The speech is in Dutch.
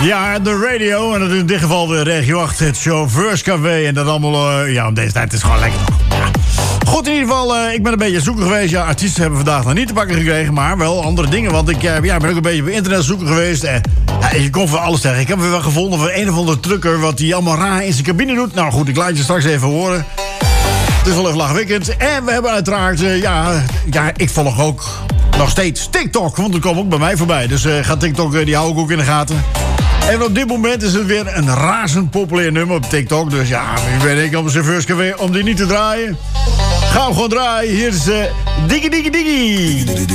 Ja, de radio. En dat is in dit geval de regio 8, het Chauffeurscafé. En dat allemaal, ja, om deze tijd is gewoon lekker. Ja. Goed, in ieder geval, ik ben een beetje zoeken geweest. Ja, artiesten hebben vandaag nog niet te pakken gekregen, maar wel andere dingen. Want ik ben ook een beetje op internet zoeken geweest. Je komt voor alles tegen. Ik heb wel gevonden van een of andere trucker wat die allemaal raar in zijn cabine doet. Nou goed, ik laat je straks even horen. Het is wel even lachwekkend. En we hebben uiteraard, ik volg ook nog steeds TikTok. Want dat komt ook bij mij voorbij. Dus gaat TikTok, die hou ik ook in de gaten. En op dit moment is het weer een razend populair nummer op TikTok. Dus ja, wie weet ik op een chauffeurscafé om die niet te draaien. Gaan we gewoon draaien. Hier is Diggy Diggy Diggy.